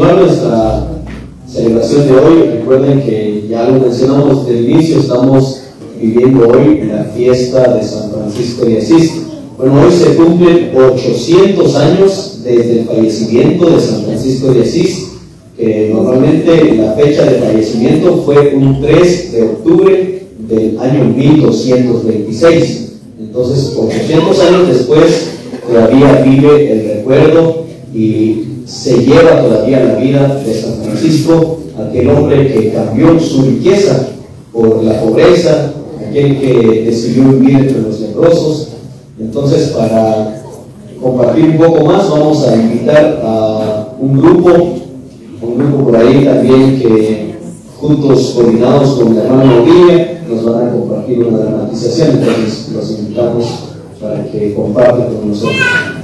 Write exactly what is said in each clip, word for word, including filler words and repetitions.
continuar nuestra celebración de hoy, recuerden que ya lo mencionamos desde el inicio, estamos viviendo hoy la fiesta de San Francisco de Asís. Bueno, hoy se cumplen ochocientos años desde el fallecimiento de San Francisco de Asís, que normalmente la fecha de fallecimiento fue un tres de octubre del año mil doscientos veintiséis. Entonces, ochocientos años después, todavía vive el recuerdo y se lleva todavía la vida de San Francisco, aquel hombre que cambió su riqueza por la pobreza, aquel que decidió vivir entre los leprosos. Entonces, para compartir un poco más, vamos a invitar a un grupo, un grupo por ahí también que juntos, coordinados con la hermana Maurilia, nos van a compartir una dramatización. Entonces, los invitamos para que compartan con nosotros.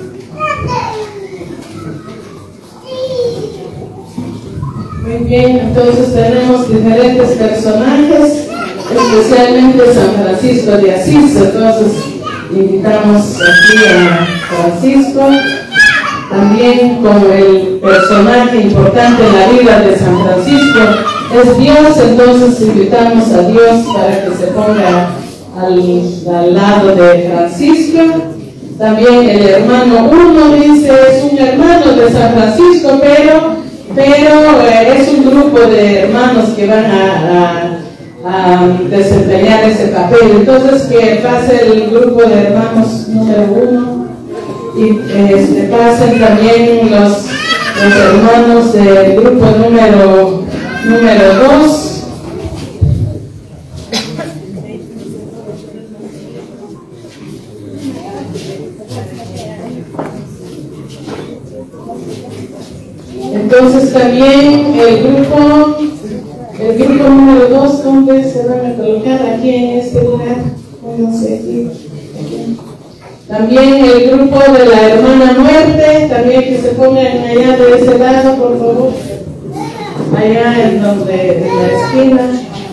Muy bien, entonces tenemos diferentes personajes, especialmente San Francisco de Asís. Entonces invitamos aquí a Francisco, también como el personaje importante en la vida de San Francisco es Dios. Entonces invitamos a Dios para que se ponga al, al lado de Francisco. También el hermano uno dice es un hermano de San Francisco, pero pero eh, es un grupo de hermanos que van a, a, a desempeñar ese papel. Entonces que pase el grupo de hermanos número uno y este, pasen también los, los hermanos del grupo número número dos. Entonces también el grupo, el grupo número dos, ¿dónde se van a colocar? Aquí en este lugar, no sé, aquí, aquí. También el grupo de la hermana muerte, también que se pongan allá de ese lado, por favor, allá en donde, en la esquina.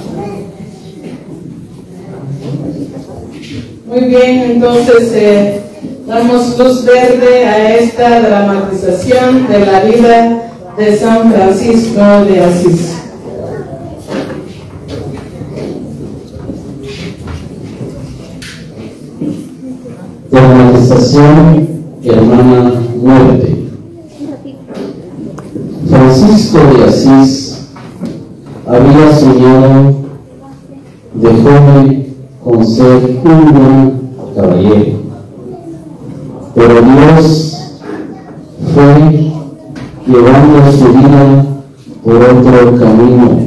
Muy bien, entonces eh, damos luz verde a esta dramatización de la vida de San Francisco de Asís. Dramatización, hermana muerte. Francisco de Asís había soñado de joven con ser un buen caballero, pero Dios fue llevando su vida por otro camino.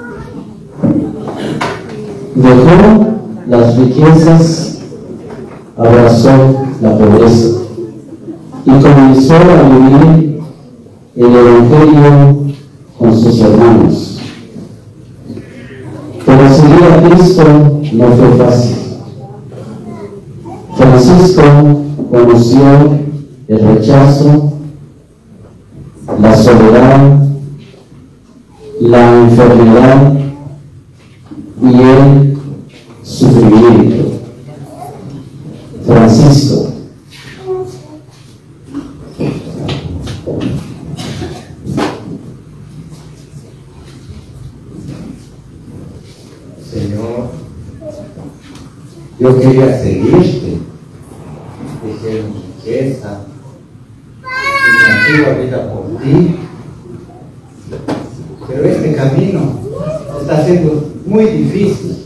Dejó las riquezas, abrazó la pobreza y comenzó a vivir el Evangelio con sus hermanos. Pero seguir a Cristo no fue fácil. Francisco conoció el rechazo, la soledad, la enfermedad y el sufrimiento. Francisco Señor, yo quería seguirte, dejé mi riqueza y me antigua vida por ti, pero este camino está siendo muy difícil.